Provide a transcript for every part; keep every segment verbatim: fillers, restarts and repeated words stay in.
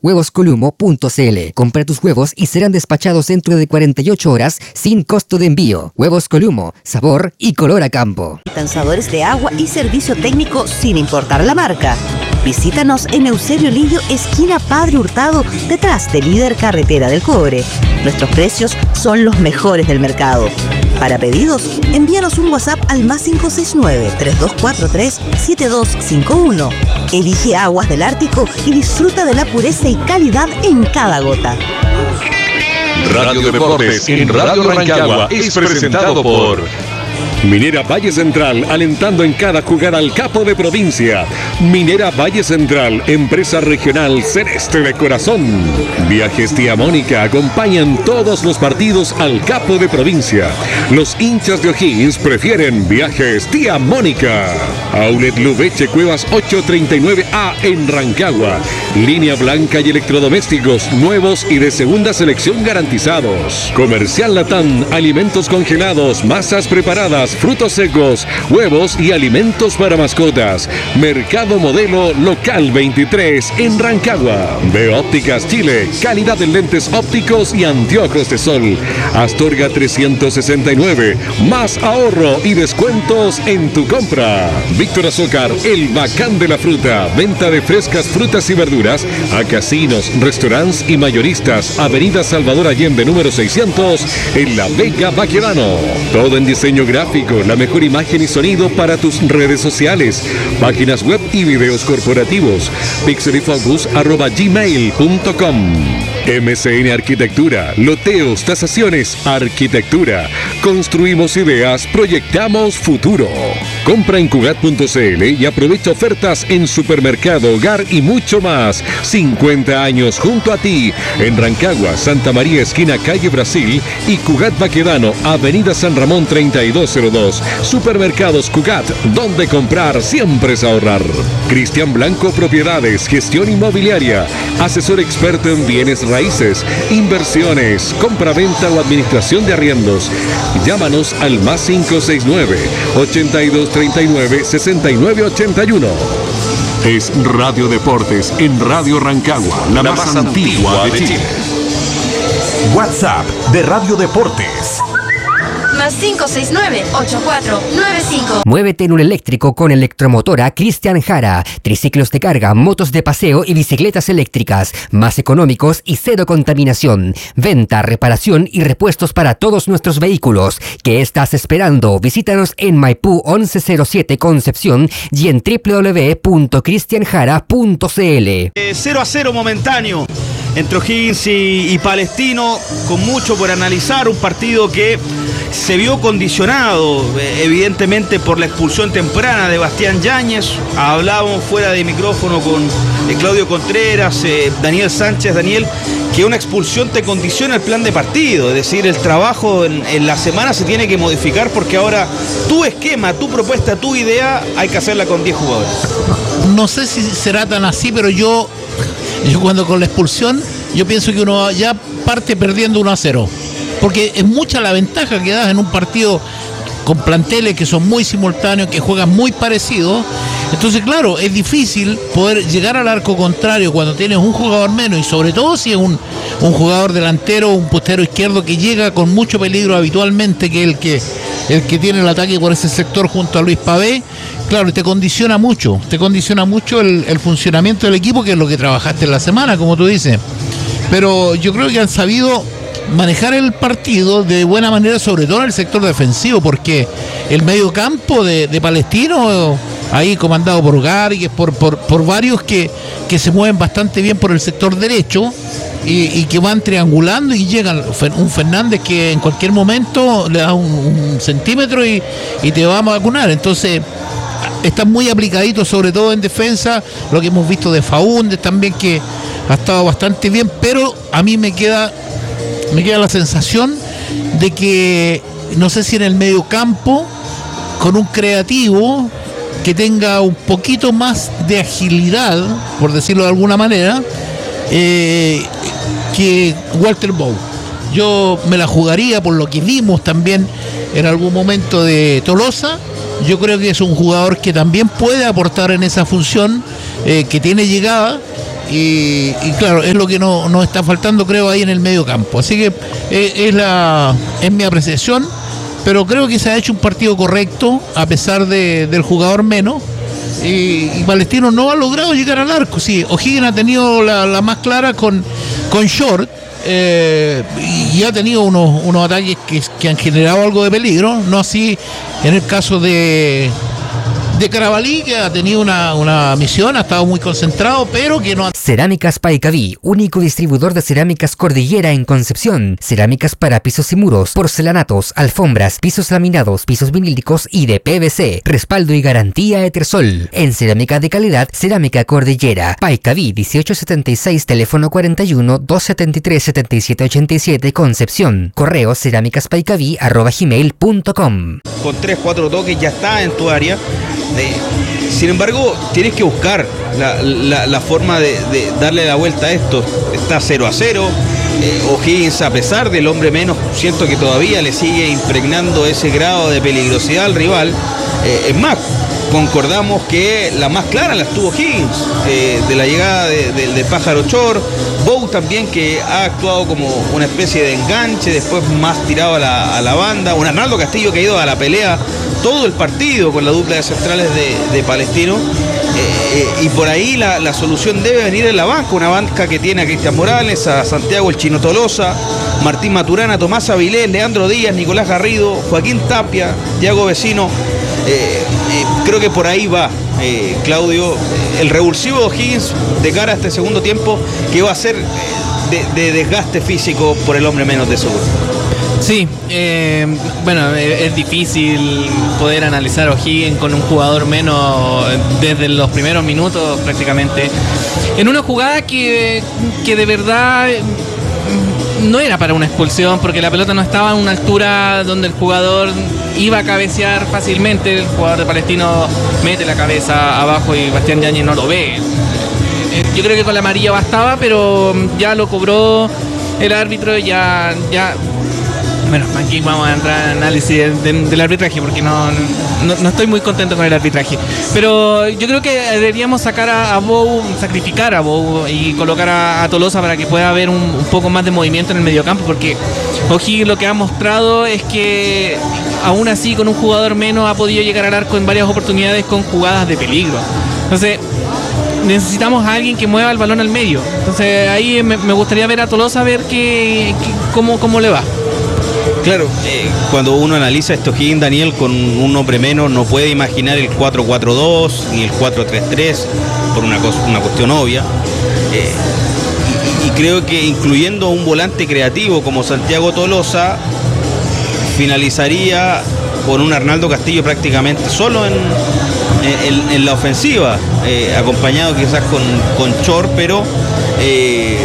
huevos columo punto c l. Compra tus huevos y serán despachados dentro de cuarenta y ocho horas sin costo de envío. Huevos Columo, sabor y color a campo. Dispensadores de agua y servicio técnico sin importar la marca. Visítanos en Eusebio Lillo, esquina Padre Hurtado, detrás de Líder Carretera del Cobre. Nuestros precios son los mejores del mercado. Para pedidos, envíanos un WhatsApp al más cinco seis nueve, tres dos cuatro tres, siete dos cinco uno. Elige Aguas del Ártico y disfruta de la pureza y calidad en cada gota. Radio Deportes en Radio Rancagua es presentado por Minera Valle Central, alentando en cada jugada al capo de provincia. Minera Valle Central, empresa regional celeste de corazón. Viajes Tía Mónica acompañan todos los partidos al capo de provincia. Los hinchas de O'Higgins prefieren Viajes Tía Mónica. Aulet Lubeche Cuevas ochocientos treinta y nueve A en Rancagua. Línea blanca y electrodomésticos nuevos y de segunda selección garantizados. Comercial Latán, alimentos congelados, masas preparadas, frutos secos, huevos y alimentos para mascotas. Mercado Modelo Local veintitrés en Rancagua. Veo Ópticas Chile, calidad en lentes ópticos y anteojos de sol. Astorga trescientos sesenta y nueve, más ahorro y descuentos en tu compra. Víctor Azócar, el bacán de la fruta. Venta de frescas frutas y verduras a casinos, restaurantes y mayoristas. Avenida Salvador Allende número seiscientos en La Vega Baquedano. Todo en diseño gráfico, la mejor imagen y sonido para tus redes sociales, páginas web y videos corporativos. pixelifocus arroba gmail punto com. M C N Arquitectura, loteos, tasaciones, arquitectura. Construimos ideas, proyectamos futuro. Compra en cugat punto c l y aprovecha ofertas en supermercado, hogar y mucho más. cincuenta años junto a ti en Rancagua, Santa María, esquina calle Brasil y Cugat Baquedano, avenida San Ramón treinta y dos cero dos. Supermercados Cugat, donde comprar siempre es ahorrar. Cristian Blanco Propiedades, gestión inmobiliaria, asesor experto en bienes raíces, inversiones, compra-venta o administración de arriendos. Llámanos al más cinco seis nueve, ochenta y dos treinta y nueve, sesenta y nueve ochenta y uno. Es Radio Deportes en Radio Rancagua, la, la más, más antigua, antigua de Chile. Chile. WhatsApp de Radio Deportes. Más cinco seis nueve, ocho cuatro nueve cinco. Muévete en un eléctrico con Electromotora Cristian Jara. Triciclos de carga, motos de paseo y bicicletas eléctricas. Más económicos y cero contaminación. Venta, reparación y repuestos para todos nuestros vehículos. ¿Qué estás esperando? Visítanos en Maipú once cero siete Concepción y en doble u doble u doble u punto cristian jara punto c l. Eh, cero a cero momentáneo entre O'Higgins y, y Palestino, con mucho por analizar. Un partido que se vio condicionado evidentemente por la expulsión temprana de Bastián Yáñez. Hablábamos fuera de micrófono con eh, Claudio Contreras, eh, Daniel Sánchez. Daniel, que una expulsión te condiciona el plan de partido, es decir, el trabajo en, en la semana se tiene que modificar porque ahora tu esquema, tu propuesta, tu idea hay que hacerla con diez jugadores. No sé si será tan así, pero yo, yo cuando con la expulsión, yo pienso que uno ya parte perdiendo uno a cero. Porque es mucha la ventaja que das en un partido con planteles que son muy simultáneos, que juegan muy parecidos. Entonces, claro, es difícil poder llegar al arco contrario cuando tienes un jugador menos, y sobre todo si es un, un jugador delantero, un postero izquierdo que llega con mucho peligro habitualmente, que es el que, el que tiene el ataque por ese sector junto a Luis Pavé. Claro, te condiciona mucho, te condiciona mucho el, el funcionamiento del equipo, que es lo que trabajaste en la semana, como tú dices. Pero yo creo que han sabido manejar el partido de buena manera, sobre todo en el sector defensivo, porque el mediocampo de, de Palestino, ahí comandado por Gargues, por, por, por varios que, que se mueven bastante bien por el sector derecho y, y que van triangulando y llegan. Un Fernández que en cualquier momento le da un, un centímetro y, y te va a vacunar. Entonces están muy aplicaditos, sobre todo en defensa. Lo que hemos visto de Faúndez también, que ha estado bastante bien, pero a mí me queda me queda la sensación de que, no sé si en el medio campo, con un creativo que tenga un poquito más de agilidad, por decirlo de alguna manera, eh, que Walter Bow. Yo me la jugaría por lo que vimos también en algún momento de Tolosa. Yo creo que es un jugador que también puede aportar en esa función, eh, que tiene llegada, Y, y claro, es lo que no- nos está faltando, creo, ahí en el medio campo. Así que eh, es, la, es mi apreciación, pero creo que se ha hecho un partido correcto a pesar de, del jugador menos. Y, y Palestino no ha logrado llegar al arco. Sí, O'Higgins ha tenido la, la más clara con, con Short. Eh, y ha tenido unos, unos ataques que, que han generado algo de peligro, no así en el caso de de Carabalí, que ha tenido una, una misión, ha estado muy concentrado, pero que no ha... Cerámicas Paicaví, único distribuidor de cerámicas Cordillera en Concepción. Cerámicas para pisos y muros, porcelanatos, alfombras, pisos laminados, pisos vinílicos y de P V C. Respaldo y garantía Etersol. En cerámica de calidad, Cerámica Cordillera. Paicaví, dieciocho setenta y seis, teléfono cuarenta y uno, doscientos setenta y tres, setenta y siete ochenta y siete, Concepción. Correo cerámicaspaicaví arroba gmail punto com. Con tres, cuatro toques ya está en tu área. Eh, sin embargo, tienes que buscar la, la- la forma de, de darle la vuelta a esto. Está cero a cero. Eh, O'Higgins, a pesar del hombre menos, siento que todavía le sigue impregnando ese grado de peligrosidad al rival. Eh, es más, concordamos que la más clara la tuvo O'Higgins, eh, de la llegada de, de- del Pájaro Chor. Bow también, que ha actuado como una especie de enganche, después más tirado a la, a la banda. Un Arnaldo Castillo que ha ido a la pelea todo el partido con la dupla de centrales de, de Palestino. Eh, eh, y por ahí la, la solución debe venir en la banca, una banca que tiene a Cristian Morales, a Santiago el Chino Tolosa, Martín Maturana, Tomás Avilés, Leandro Díaz, Nicolás Garrido, Joaquín Tapia, Thiago Vecino. Eh, eh, creo que por ahí va, eh, Claudio, eh, el revulsivo de O'Higgins de cara a este segundo tiempo, que va a ser eh, de, de desgaste físico por el hombre menos de seguro. Sí, eh, bueno, es, es difícil poder analizar a O'Higgins con un jugador menos desde los primeros minutos prácticamente. En una jugada que, que de verdad mm, no era para una expulsión, porque la pelota no estaba a una altura donde el jugador iba a cabecear fácilmente. El jugador de Palestino mete la cabeza abajo y Bastián Yáñez no lo ve. Eh, Yo creo que con la amarilla bastaba, pero ya lo cobró el árbitro, ya... ya Bueno, aquí vamos a entrar en análisis de- de- del arbitraje, porque no, no, no estoy muy contento con el arbitraje. Pero yo creo que deberíamos sacar a, a Bow, sacrificar a Bow y colocar a, a Tolosa para que pueda haber un, un poco más de movimiento en el mediocampo, porque O'Higgins lo que ha mostrado es que aún así con un jugador menos ha podido llegar al arco en varias oportunidades con jugadas de peligro. Entonces necesitamos a alguien que mueva el balón al medio. Entonces ahí me, me gustaría ver a Tolosa, ver que, que- cómo, cómo le va. Claro, eh, cuando uno analiza esto, O'Higgins, Daniel, con un hombre menos, no puede imaginar el cuatro cuatro dos ni el cuatro tres tres por una, cosa, una cuestión obvia. Eh, y, y creo que incluyendo un volante creativo como Santiago Tolosa, finalizaría con un Arnaldo Castillo prácticamente solo en, en- en la ofensiva, eh, acompañado quizás con, con Chor, pero eh,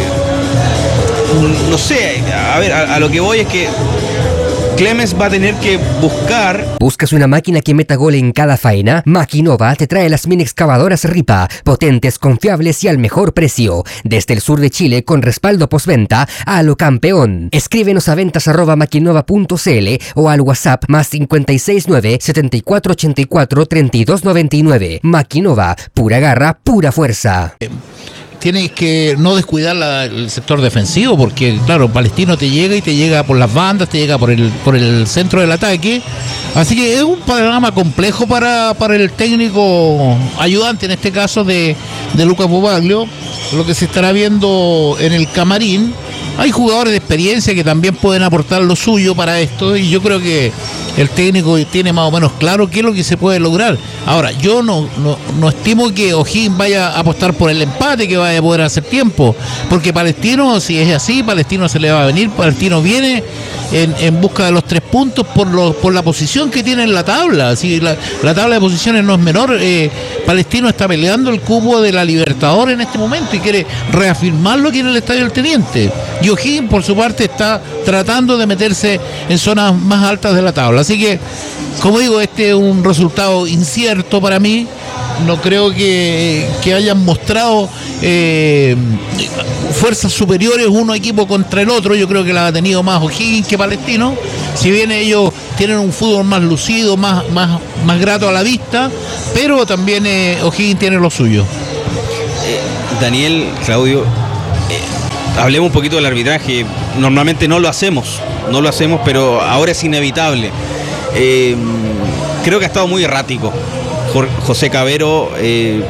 no sé, a ver, a, a lo que voy es que Clemens va a tener que buscar. ¿Buscas una máquina que meta gol en cada faena? Maquinova te trae las mini excavadoras Ripa, potentes, confiables y al mejor precio. Desde el sur de Chile, con respaldo postventa a lo campeón. Escríbenos a ventas arroba maquinova punto cl o al WhatsApp más cinco seis nueve, setenta y cuatro ochenta y cuatro, treinta y dos noventa y nueve. Maquinova, pura garra, pura fuerza. Tienes que no descuidar la- el sector defensivo, porque claro, Palestino te llega y te llega por las bandas, te llega por el por el centro del ataque, así que es un panorama complejo para, para el técnico ayudante, en este caso de, de Lucas Bobaglio. Lo que se estará viendo en el camarín, hay jugadores de experiencia que también pueden aportar lo suyo para esto, y yo creo que el técnico tiene más o menos claro qué es lo que se puede lograr. Ahora, yo no, no, no estimo que O'Higgins vaya a apostar por el empate, que vaya a poder hacer tiempo, porque Palestino, si es así, Palestino se le va a venir, Palestino viene en, en busca de los tres puntos por, lo, por la posición que tiene en la tabla. Así, la, la tabla de posiciones no es menor. eh, Palestino está peleando el cupo de la Libertadores en este momento y quiere reafirmarlo aquí en el Estadio del Teniente. Y O'Higgins, por su parte, está tratando de meterse en zonas más altas de la tabla. Así que, como digo, este es un resultado incierto para mí. No creo que, que hayan mostrado eh, fuerzas superiores uno equipo contra el otro. Yo creo que la ha tenido más O'Higgins que Palestino. Si bien ellos tienen un fútbol más lucido, más, más, más grato a la vista, pero también eh, O'Higgins tiene lo suyo. Daniel, Claudio, eh, hablemos un poquito del arbitraje. Normalmente no lo hacemos, no lo hacemos, pero ahora es inevitable. Eh, creo que ha estado muy errático José Cavero, eh,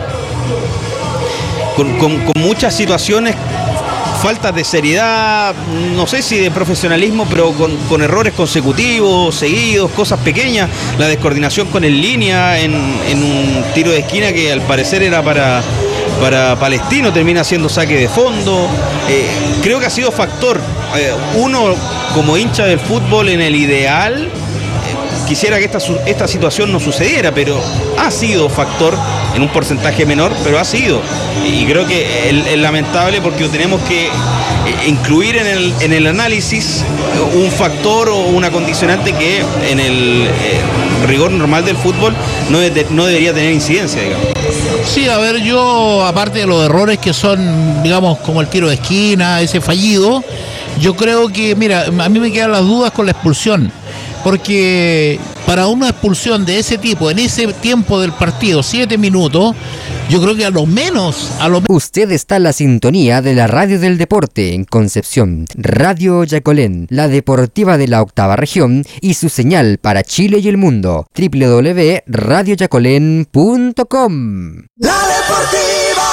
con, con, con muchas situaciones, faltas de seriedad, no sé si de profesionalismo, pero con, con errores consecutivos, seguidos, cosas pequeñas, la descoordinación con el línea en, en un tiro de esquina que al parecer era para, para Palestino, termina siendo saque de fondo. Eh, creo que ha sido factor. Eh, uno, como hincha del fútbol, en el ideal, quisiera que esta, esta situación no sucediera, pero ha sido factor en un porcentaje menor, pero ha sido. Y creo que es, es lamentable porque tenemos que incluir en el, en el análisis un factor o una condicionante que en el eh, rigor normal del fútbol no, de, no debería tener incidencia, digamos. Sí, a ver, yo, aparte de los errores que son, digamos, como el tiro de esquina, ese fallido, yo creo que, mira, a mí me quedan las dudas con la expulsión. Porque para una expulsión de ese tipo, en ese tiempo del partido, siete minutos, yo creo que a lo menos... a lo Usted está en la sintonía de la Radio del Deporte en Concepción, Radio Yacolén, la deportiva de la octava región y su señal para Chile y el mundo, doble u doble u doble u punto radio yacolén punto com. La deportiva.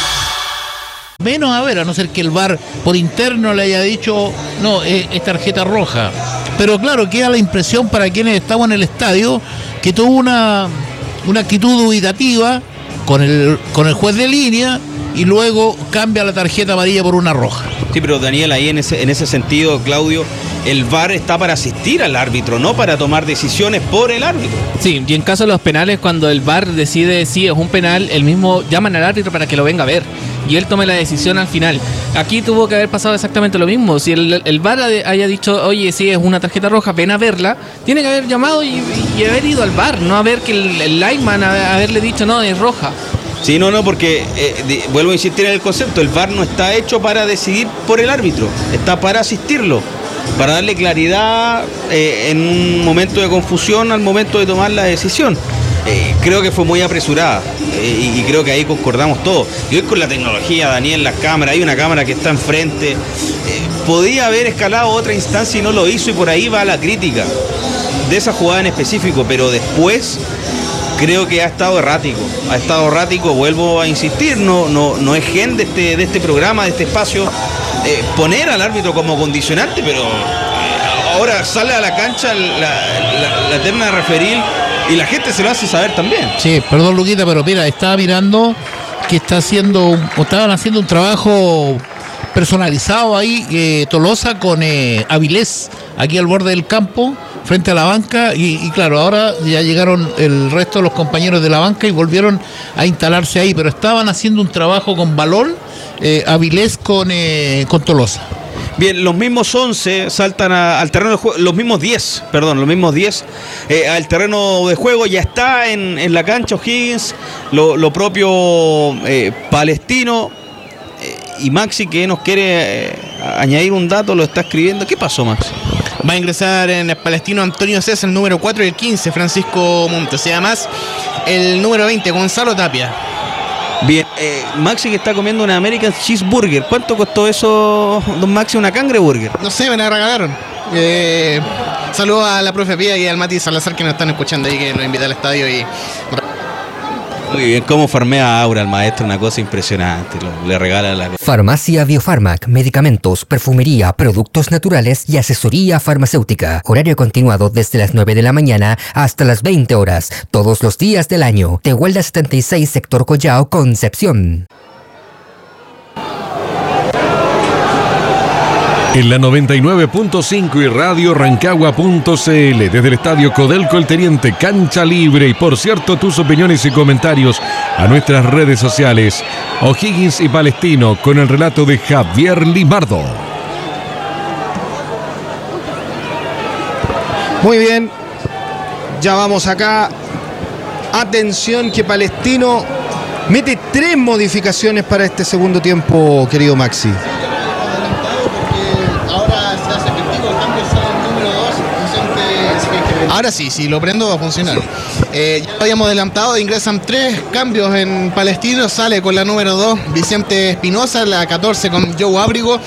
Menos, a ver, a no ser que el V A R por interno le haya dicho, no, es, es tarjeta roja. Pero claro, queda la impresión para quienes estaban en el estadio que tuvo una, una actitud dubitativa con el, con el juez de línea y luego cambia la tarjeta amarilla por una roja. Sí, pero Daniel, ahí en ese, en ese sentido, Claudio, el V A R está para asistir al árbitro, no para tomar decisiones por el árbitro. Sí, y en caso de los penales, cuando el V A R decide si es un penal, el mismo llaman al árbitro para que lo venga a ver y él tome la decisión al final. Aquí tuvo que haber pasado exactamente lo mismo. Si el, el V A R haya dicho, oye, si es una tarjeta roja, ven a verla, tiene que haber llamado y, y haber ido al V A R, no haber que el, el lineman haberle dicho, no, es roja. Sí, no, no, porque eh, de, vuelvo a insistir en el concepto, el V A R no está hecho para decidir por el árbitro, está para asistirlo, para darle claridad eh, en un momento de confusión al momento de tomar la decisión. Eh, creo que fue muy apresurada eh, y, y creo que ahí concordamos todos. Y hoy con la tecnología, Daniel, las cámaras, hay una cámara que está enfrente, eh, podía haber escalado a otra instancia y no lo hizo, y por ahí va la crítica de esa jugada en específico, pero después creo que ha estado errático, ha estado errático, vuelvo a insistir, no, no, no es gen de este, de este programa, de este espacio, eh, poner al árbitro como condicionante, pero eh, ahora sale a la cancha la, la, la terna referil y la gente se lo hace saber también. Sí, perdón, Luquita, pero mira, estaba mirando que está haciendo, o estaban haciendo un trabajo personalizado ahí, eh, Tolosa con eh, Avilés, aquí al borde del campo, frente a la banca, y, y claro, ahora ya llegaron el resto de los compañeros de la banca y volvieron a instalarse ahí, pero estaban haciendo un trabajo con balón, eh, Avilés con, eh, con Tolosa. Bien, los mismos once saltan a, al terreno de juego, los mismos diez, perdón, los mismos diez eh, al terreno de juego, ya está en, en la cancha O'Higgins, lo, lo propio eh, Palestino, eh, y Maxi, que nos quiere eh, añadir un dato, lo está escribiendo. ¿Qué pasó, Maxi? Va a ingresar en el Palestino Antonio César, el número cuatro, y el quince, Francisco Montes. Y además, el número veinte, Gonzalo Tapia. Bien, eh, Maxi que está comiendo una American Cheeseburger. ¿Cuánto costó eso, don Maxi, una cangreburger? No sé, me la regalaron. Eh, saludos a la profe Pía y al Mati Salazar que nos están escuchando ahí, que nos invita al estadio. Y muy bien, cómo farmea Aura el maestro, una cosa impresionante, lo, le regala la... Farmacia Biofarmac, medicamentos, perfumería, productos naturales y asesoría farmacéutica. Horario continuado desde las nueve de la mañana hasta las veinte horas, todos los días del año. Tehuelda setenta y seis, sector Collao, Concepción. En la noventa y nueve punto cinco y radio rancagua punto c l, desde el estadio Codelco El Teniente, cancha libre. Y por cierto, tus opiniones y comentarios a nuestras redes sociales. O'Higgins y Palestino, con el relato de Javier Limardo. Muy bien, ya vamos acá. Atención que Palestino mete tres modificaciones para este segundo tiempo, querido Maxi. Ahora sí, si lo prendo va a funcionar. Eh, ya habíamos adelantado, ingresan tres cambios en Palestino. Sale con la número dos Vicente Espinosa, la catorce con Joe Ábrigo,